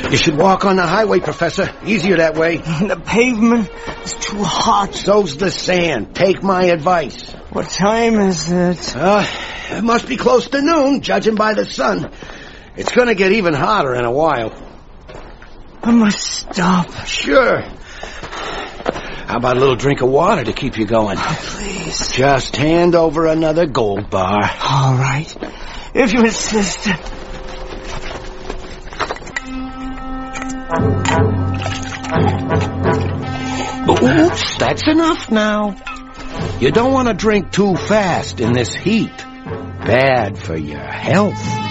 You should walk on the highway, Professor. Easier that way. The pavement is too hot. So's the sand. Take my advice. What time is it? It must be close to noon, judging by the sun. It's gonna get even hotter in a while. I must stop. Sure. How about a little drink of water to keep you going? Oh, please. Just hand over another gold bar. All right. If you insist. Oops, that's enough now. You don't want to drink too fast in this heat. Bad for your health.